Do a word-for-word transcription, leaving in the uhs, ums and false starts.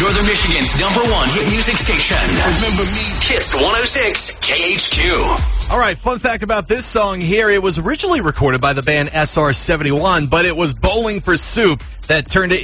Northern Michigan's number one hit music station. Remember me? Hits one oh six K H Q. All right, fun fact about this song here. It was originally recorded by the band S R seventy-one, but it was Bowling for Soup that turned it